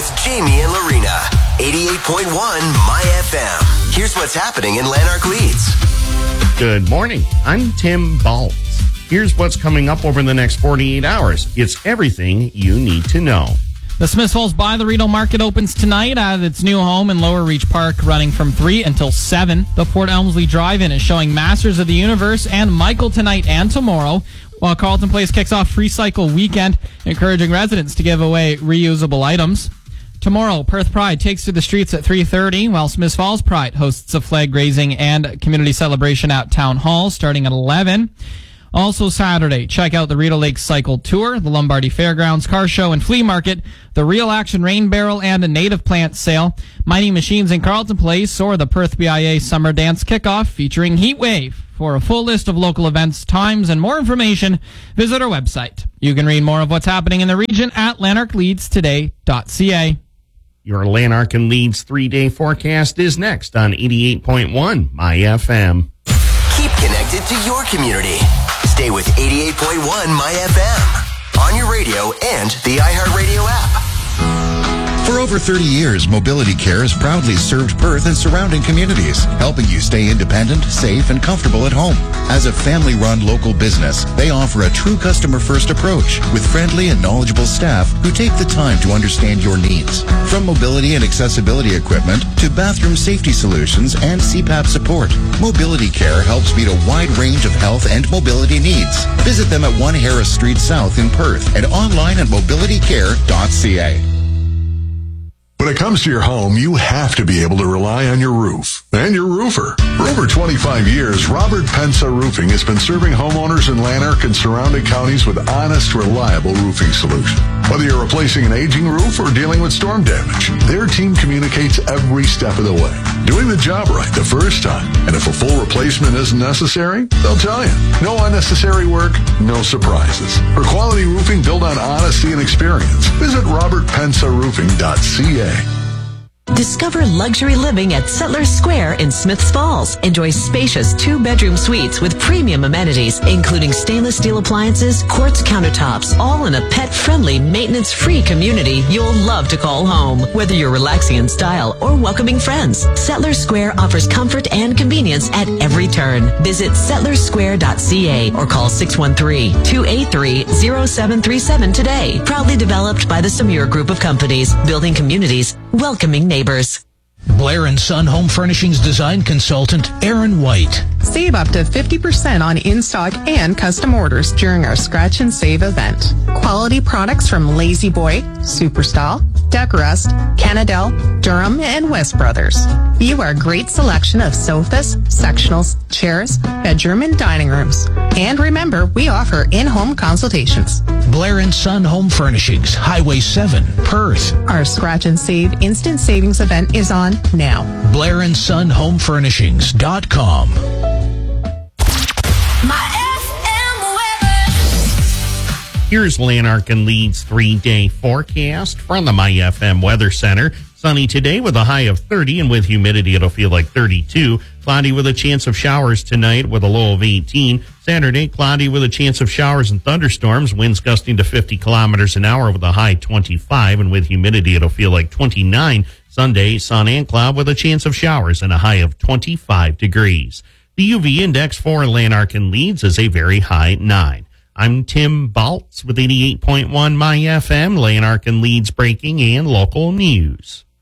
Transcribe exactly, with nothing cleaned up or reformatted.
with Jamie and Lorena. eighty-eight point one My F M. Here's what's happening in Lanark Leeds. Good morning. I'm Tim Baltz. Here's what's coming up over the next forty-eight hours. It's everything you need to know. The Smiths Falls Buy the Reno Market opens tonight at its new home in Lower Reach Park, running from three until seven. The Port Elmsley Drive-In is showing Masters of the Universe and Michael tonight and tomorrow, while Carlton Place kicks off Free Cycle Weekend, encouraging residents to give away reusable items. Tomorrow, Perth Pride takes to the streets at three thirty, while Smiths Falls Pride hosts a flag raising and community celebration at Town Hall starting at eleven. Also Saturday, check out the Rideau Lake Cycle Tour, the Lombardy Fairgrounds Car Show and Flea Market, the Real Action Rain Barrel and a Native Plant Sale, Mighty Machines in Carlton Place, or the Perth B I A Summer Dance Kickoff featuring Heatwave. For a full list of local events, times, and more information, visit our website. You can read more of what's happening in the region at lanark leeds today dot c a. Your Lanark and Leeds three-day forecast is next on eighty-eight point one My F M. Keep connected to your community. Stay with eighty-eight point one My F M on your radio and the iHeartRadio app. For over thirty years, Mobility Care has proudly served Perth and surrounding communities, helping you stay independent, safe, and comfortable at home. As a family-run local business, they offer a true customer-first approach with friendly and knowledgeable staff who take the time to understand your needs. From mobility and accessibility equipment to bathroom safety solutions and C PAP support, Mobility Care helps meet a wide range of health and mobility needs. Visit them at one Harris Street South in Perth and online at mobility care dot c a. When it comes to your home, you have to be able to rely on your roof and your roofer. For over twenty-five years, Robert Pensa Roofing has been serving homeowners in Lanark and surrounding counties with honest, reliable roofing solutions. Whether you're replacing an aging roof or dealing with storm damage, their team communicates every step of the way, doing the job right the first time. And if a full replacement isn't necessary, they'll tell you. No unnecessary work, no surprises. For quality roofing built on honesty and experience, visit robert pensa roofing dot c a. Discover luxury living at Settlers Square in Smiths Falls. Enjoy spacious two-bedroom suites with premium amenities, including stainless steel appliances, quartz countertops, all in a pet-friendly, maintenance-free community you'll love to call home. Whether you're relaxing in style or welcoming friends, Settlers Square offers comfort and convenience at every turn. Visit settlers square dot c a or call six one three, two eight three, zero seven three seven today. Proudly developed by the Samir Group of Companies, building communities, welcoming neighbors. Blair and Son Home Furnishings design consultant Aaron White. Save up to fifty percent on in-stock and custom orders during our Scratch and Save event. Quality products from Lazy Boy, Superstyle, Decorust, Canadell, Durham, and West Brothers. View our great selection of sofas, sectionals, chairs, bedroom, and dining rooms. And remember, we offer in-home consultations. Blair and Son Home Furnishings, Highway seven, Perth. Our Scratch and Save Instant Savings event is on now. Blair and Son Home Furnishings dot com. Here's Lanark and Leeds three-day forecast from the My F M Weather Center. Sunny today with a high of thirty, and with humidity it'll feel like thirty-two. Cloudy with a chance of showers tonight with a low of eighteen. Saturday, cloudy with a chance of showers and thunderstorms. Winds gusting to fifty kilometers an hour with a high twenty-five, and with humidity it'll feel like twenty-nine. Sunday, sun and cloud with a chance of showers and a high of twenty-five degrees. The U V index for Lanark and Leeds is a very high nine. I'm Tim Baltz with eighty-eight point one My F M, Lanark and Leeds breaking and local news.